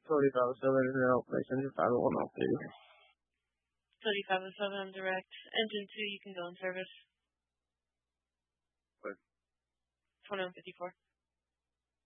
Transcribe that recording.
3507 messenger 501 3507 direct. Engine 2, you can go in service. What? 2154.